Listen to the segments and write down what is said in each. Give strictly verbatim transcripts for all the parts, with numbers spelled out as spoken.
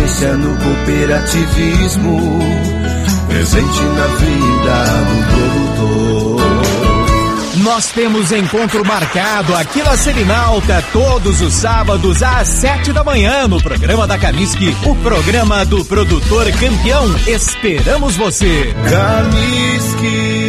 referência no cooperativismo, presente na vida do produtor. Nós temos encontro marcado aqui na Selinalta todos os sábados às sete da manhã no programa da Camisque, o programa do produtor campeão. Esperamos você. Camisque.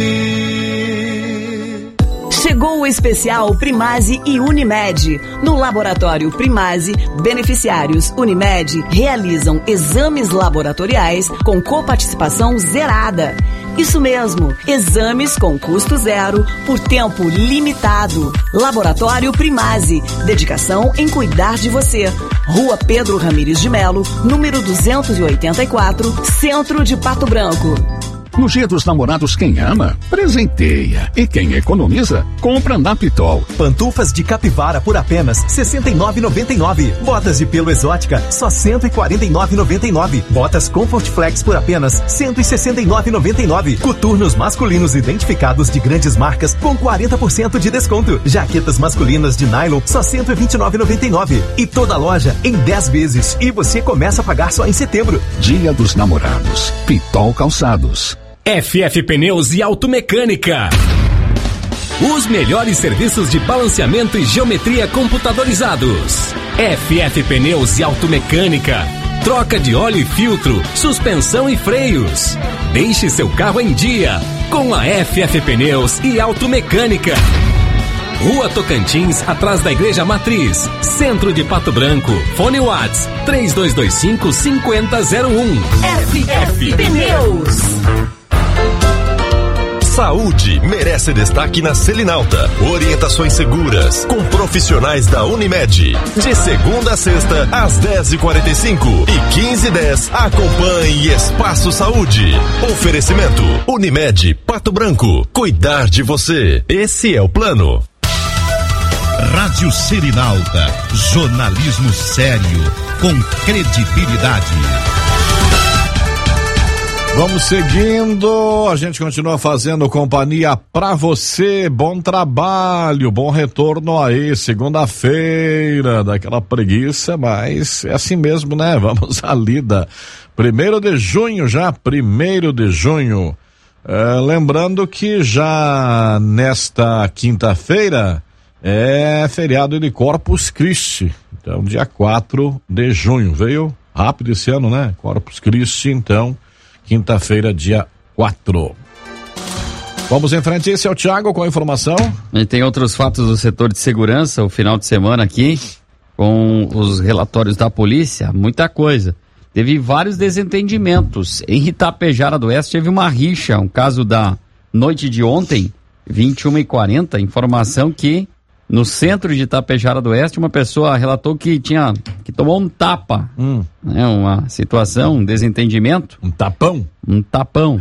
Chegou o especial Primase e Unimed. No laboratório Primase, beneficiários Unimed realizam exames laboratoriais com coparticipação zerada. Isso mesmo, exames com custo zero por tempo limitado. Laboratório Primase, dedicação em cuidar de você. Rua Pedro Ramires de Melo, número duzentos e oitenta e quatro, Centro de Pato Branco. No Dia dos Namorados, quem ama, presenteia. E quem economiza, compra na Pitol. Pantufas de capivara por apenas sessenta e nove reais e noventa e nove centavos. Botas de pelo exótica, só cento e quarenta e nove reais e noventa e nove centavos. Botas Comfort Flex por apenas cento e sessenta e nove reais e noventa e nove centavos. Coturnos masculinos identificados de grandes marcas com quarenta por cento de desconto. Jaquetas masculinas de nylon, só cento e vinte e nove reais e noventa e nove centavos. E toda a loja em dez vezes. E você começa a pagar só em setembro. Dia dos Namorados. Pitol Calçados. F F Pneus e Automecânica. Os melhores serviços de balanceamento e geometria computadorizados. F F Pneus e Automecânica. Troca de óleo e filtro, suspensão e freios. Deixe seu carro em dia com a F F Pneus e Automecânica. Rua Tocantins, atrás da Igreja Matriz, Centro de Pato Branco. Fone Whats três dois dois cinco, cinco zero zero um. F F Pneus. Saúde merece destaque na Selinalta. Orientações seguras com profissionais da Unimed. De segunda a sexta, às dez e quarenta e cinco e quinze e dez. Acompanhe Espaço Saúde. Oferecimento Unimed Pato Branco. Cuidar de você. Esse é o plano. Rádio Selinalta. Jornalismo sério, com credibilidade. Vamos seguindo, a gente continua fazendo companhia pra você, bom trabalho, bom retorno aí, segunda-feira, daquela preguiça, mas é assim mesmo, né? Vamos à lida. Primeiro de junho já, primeiro de junho. É, lembrando que já nesta quinta-feira é feriado de Corpus Christi, então dia quatro de junho, veio rápido esse ano, né? Corpus Christi, então... Quinta-feira, dia quatro. Vamos em frente, esse é o Thiago com a informação. E tem outros fatos do setor de segurança, o final de semana aqui, com os relatórios da polícia, muita coisa. Teve vários desentendimentos. Em Itapejara do Oeste teve uma rixa, um caso da noite de ontem, vinte e uma e quarenta, informação que no centro de Itapejara do Oeste uma pessoa relatou que tinha, que tomou um tapa, hum. né, uma situação, um desentendimento. Um tapão? Um tapão.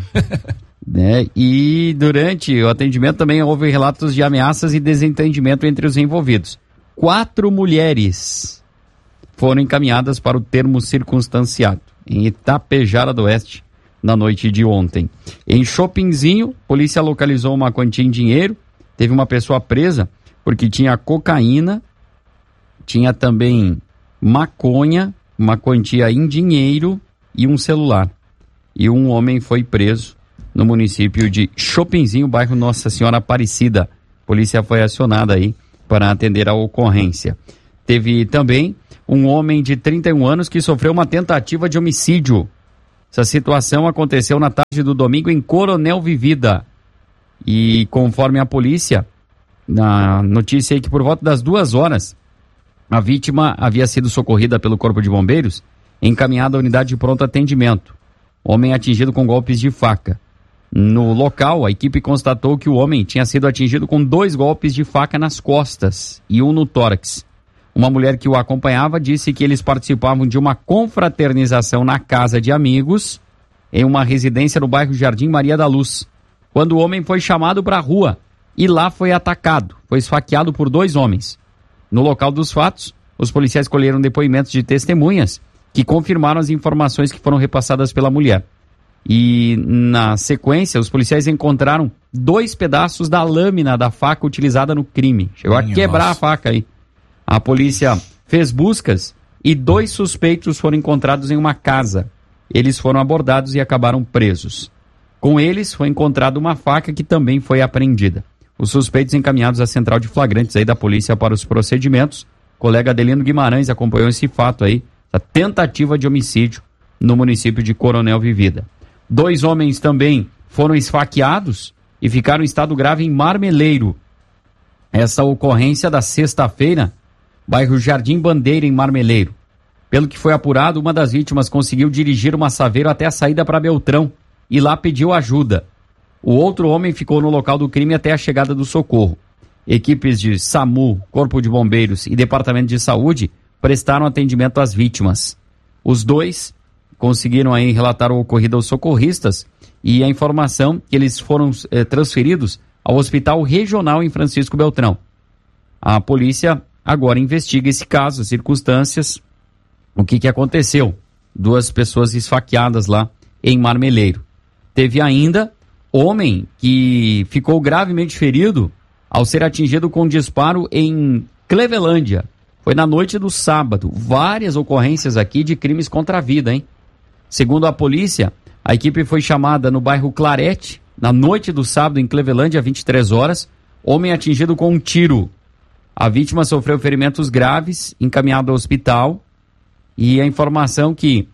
né, e durante o atendimento também houve relatos de ameaças e desentendimento entre os envolvidos. Quatro mulheres foram encaminhadas para o termo circunstanciado em Itapejara do Oeste na noite de ontem. Em Chopinzinho, polícia localizou uma quantia em dinheiro, teve uma pessoa presa porque tinha cocaína, tinha também maconha, uma quantia em dinheiro e um celular. E um homem foi preso no município de Chopinzinho, bairro Nossa Senhora Aparecida. A polícia foi acionada aí para atender a ocorrência. Teve também um homem de trinta e um anos que sofreu uma tentativa de homicídio. Essa situação aconteceu na tarde do domingo em Coronel Vivida. E conforme a polícia, na notícia aí que por volta das duas horas, a vítima havia sido socorrida pelo Corpo de Bombeiros, encaminhada à unidade de pronto atendimento. Homem atingido com golpes de faca. No local, a equipe constatou que o homem tinha sido atingido com dois golpes de faca nas costas e um no tórax. Uma mulher que o acompanhava disse que eles participavam de uma confraternização na casa de amigos em uma residência no bairro Jardim Maria da Luz, quando o homem foi chamado para a rua e lá foi atacado, foi esfaqueado por dois homens. No local dos fatos, os policiais colheram depoimentos de testemunhas que confirmaram as informações que foram repassadas pela mulher. E, na sequência, os policiais encontraram dois pedaços da lâmina da faca utilizada no crime. Chegou Minha a quebrar nossa. a faca aí. A polícia fez buscas e dois suspeitos foram encontrados em uma casa. Eles foram abordados e acabaram presos. Com eles foi encontrada uma faca que também foi apreendida. Os suspeitos encaminhados à central de flagrantes aí da polícia para os procedimentos. O colega Adelino Guimarães acompanhou esse fato aí, a tentativa de homicídio no município de Coronel Vivida. Dois homens também foram esfaqueados e ficaram em estado grave em Marmeleiro. Essa ocorrência da sexta-feira, bairro Jardim Bandeira, em Marmeleiro. Pelo que foi apurado, uma das vítimas conseguiu dirigir uma Saveiro até a saída para Beltrão e lá pediu ajuda. O outro homem ficou no local do crime até a chegada do socorro. Equipes de SAMU, Corpo de Bombeiros e Departamento de Saúde prestaram atendimento às vítimas. Os dois conseguiram aí relatar o ocorrido aos socorristas e a informação que eles foram eh, transferidos ao Hospital Regional em Francisco Beltrão. A polícia agora investiga esse caso, as circunstâncias, o que, que aconteceu. Duas pessoas esfaqueadas lá em Marmeleiro. Teve ainda homem que ficou gravemente ferido ao ser atingido com um disparo em Clevelândia. Foi na noite do sábado. Várias ocorrências aqui de crimes contra a vida, hein? Segundo a polícia, a equipe foi chamada no bairro Clarete, na noite do sábado em Clevelândia, às vinte e três horas, homem atingido com um tiro. A vítima sofreu ferimentos graves, encaminhado ao hospital, e a informação que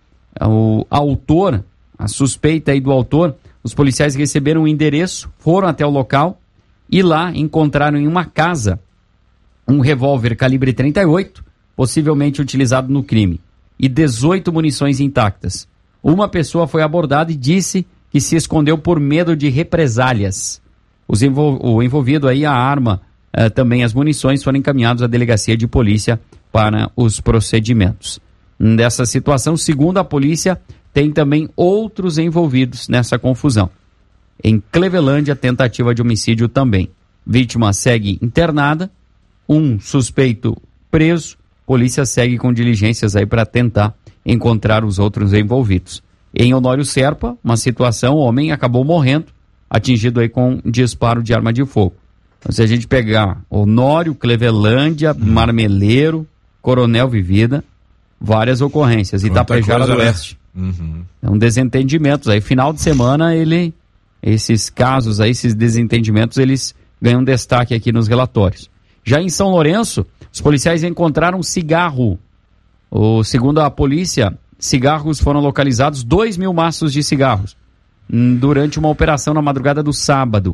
o autor, a suspeita aí do autor, os policiais receberam um endereço, foram até o local e lá encontraram em uma casa um revólver calibre trinta e oito, possivelmente utilizado no crime, e dezoito munições intactas. Uma pessoa foi abordada e disse que se escondeu por medo de represálias. Os envol- o envolvido aí, a arma, eh, também as munições, foram encaminhados à delegacia de polícia para os procedimentos. Nessa situação, segundo a polícia, tem também outros envolvidos nessa confusão. Em Clevelândia, tentativa de homicídio também. Vítima segue internada, um suspeito preso, polícia segue com diligências aí para tentar encontrar os outros envolvidos. Em Honório Serpa, uma situação, o homem acabou morrendo, atingido aí com um disparo de arma de fogo. Então, se a gente pegar Honório, Clevelândia, uhum. Marmeleiro, Coronel Vivida, várias ocorrências, Itapejara do Oeste. Uhum. Então, desentendimentos. Aí, final de semana, ele, esses casos, aí, esses desentendimentos, eles ganham destaque aqui nos relatórios. Já em São Lourenço, os policiais encontraram cigarro. O, segundo a polícia, cigarros foram localizados, dois mil maços de cigarros, durante uma operação na madrugada do sábado.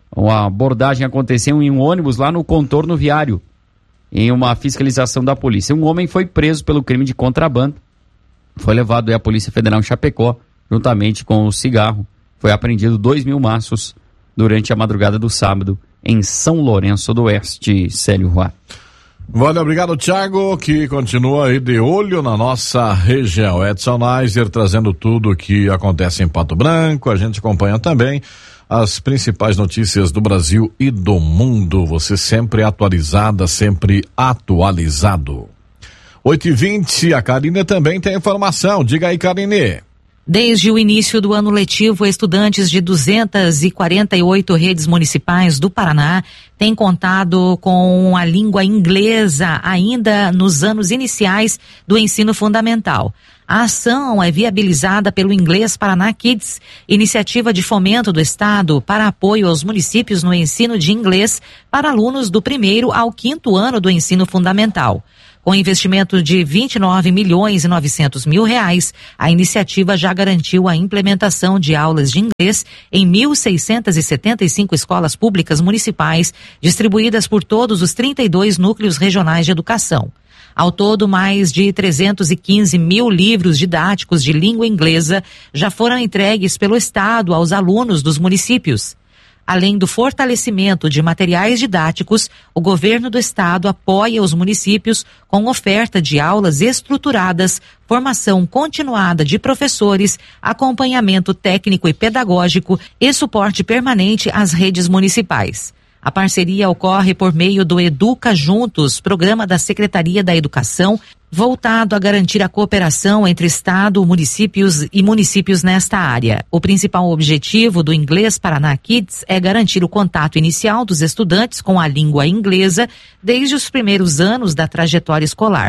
A abordagem aconteceu em um ônibus lá no contorno viário, em uma fiscalização da polícia. Um homem foi preso pelo crime de contrabando, foi levado à Polícia Federal em Chapecó, juntamente com o cigarro. Foi apreendido dois mil maços durante a madrugada do sábado em São Lourenço do Oeste. Célio Roy. Valeu, obrigado, Thiago, que continua aí de olho na nossa região. Edson Neiser trazendo tudo o que acontece em Pato Branco. A gente acompanha também as principais notícias do Brasil e do mundo. Você sempre atualizada, sempre atualizado. oito e vinte, a Karine também tem informação. Diga aí, Karine. Desde o início do ano letivo, estudantes de duzentas e quarenta e oito redes municipais do Paraná têm contado com a língua inglesa ainda nos anos iniciais do ensino fundamental. A ação é viabilizada pelo Inglês Paraná Kids, iniciativa de fomento do Estado para apoio aos municípios no ensino de inglês para alunos do primeiro ao quinto ano do ensino fundamental. Com investimento de vinte e nove milhões e novecentos mil reais, a iniciativa já garantiu a implementação de aulas de inglês em mil seiscentas e setenta e cinco escolas públicas municipais, distribuídas por todos os trinta e dois núcleos regionais de educação. Ao todo, mais de trezentos e quinze mil livros didáticos de língua inglesa já foram entregues pelo Estado aos alunos dos municípios. Além do fortalecimento de materiais didáticos, o governo do estado apoia os municípios com oferta de aulas estruturadas, formação continuada de professores, acompanhamento técnico e pedagógico e suporte permanente às redes municipais. A parceria ocorre por meio do Educa Juntos, programa da Secretaria da Educação, voltado a garantir a cooperação entre Estado, municípios e municípios nesta área. O principal objetivo do Inglês Paraná Kids é garantir o contato inicial dos estudantes com a língua inglesa desde os primeiros anos da trajetória escolar.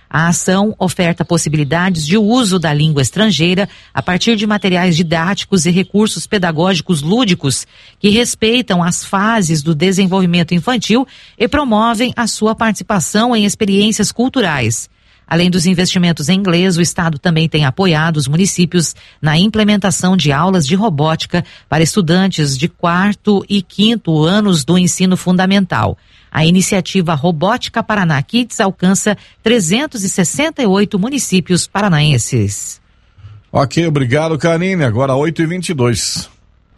A ação oferta possibilidades de uso da língua estrangeira a partir de materiais didáticos e recursos pedagógicos lúdicos que respeitam as fases do desenvolvimento infantil e promovem a sua participação em experiências culturais. Além dos investimentos em inglês, o Estado também tem apoiado os municípios na implementação de aulas de robótica para estudantes de quarto e quinto anos do ensino fundamental. A iniciativa Robótica Paraná Kids alcança trezentos e sessenta e oito municípios paranaenses. Ok, obrigado, Karine. Agora oito e vinte e dois.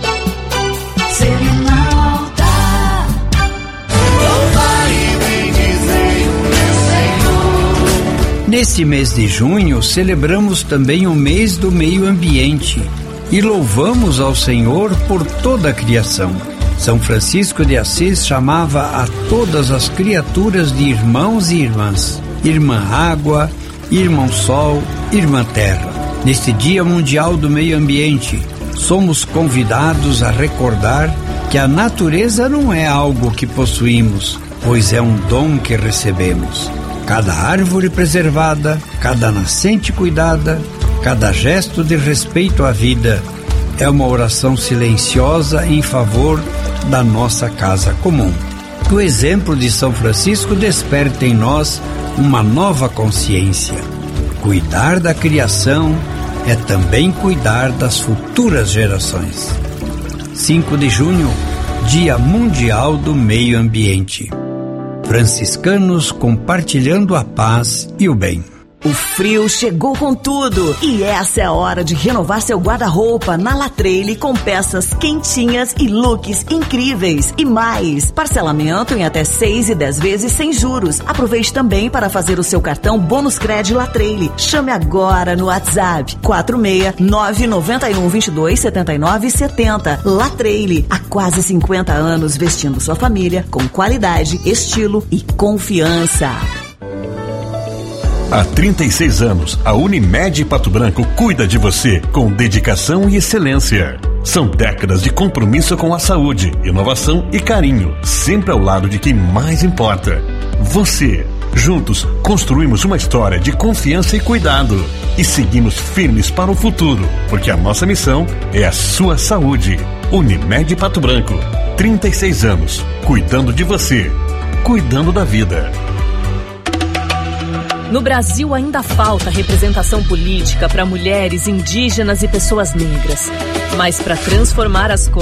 Neste mês de junho, celebramos também o mês do meio ambiente e louvamos ao Senhor por toda a criação. São Francisco de Assis chamava a todas as criaturas de irmãos e irmãs, irmã água, irmão sol, irmã terra. Neste Dia Mundial do Meio Ambiente, somos convidados a recordar que a natureza não é algo que possuímos, pois é um dom que recebemos. Cada árvore preservada, cada nascente cuidada, cada gesto de respeito à vida é uma oração silenciosa em favor da nossa casa comum. O exemplo de São Francisco desperta em nós uma nova consciência. Cuidar da criação é também cuidar das futuras gerações. cinco de junho, Dia Mundial do Meio Ambiente. Franciscanos compartilhando a paz e o bem. O frio chegou com tudo e essa é a hora de renovar seu guarda-roupa na Latreille com peças quentinhas e looks incríveis. E mais, parcelamento em até seis e dez vezes sem juros. Aproveite também para fazer o seu cartão Bônus Cred Latreille. Chame agora no WhatsApp quatro seis nove nove um dois dois sete nove sete zero. Latreille, há quase cinquenta anos vestindo sua família com qualidade, estilo e confiança. Há trinta e seis anos, a Unimed Pato Branco cuida de você com dedicação e excelência. São décadas de compromisso com a saúde, inovação e carinho, sempre ao lado de quem mais importa: você. Juntos, construímos uma história de confiança e cuidado. E seguimos firmes para o futuro, porque a nossa missão é a sua saúde. Unimed Pato Branco, trinta e seis anos, cuidando de você, cuidando da vida. No Brasil ainda falta representação política para mulheres, indígenas e pessoas negras. Mas para transformar as coisas